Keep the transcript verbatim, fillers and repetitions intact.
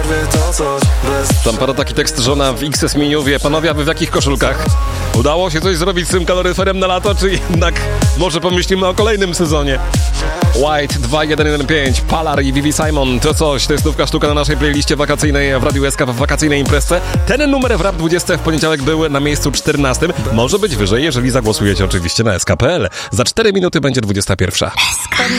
to coś bez... Tam pada taki tekst, żona w X S Miniu wie, panowie, a wy w jakich koszulkach? Udało się coś zrobić z tym kaloryferem na lato, czy jednak może pomyślimy o kolejnym sezonie? White dwa jeden jeden pięć, Palar i Vivi Simon, to coś, to jest nówka sztuka na naszej playliście wakacyjnej w Radiu S K w wakacyjnej imprezce. Ten numer w Rap dwadzieścia w poniedziałek był na miejscu czternastym. Może być wyżej, jeżeli zagłosujecie oczywiście na S K kropka P L. Za cztery minuty będzie dwudziesta pierwsza.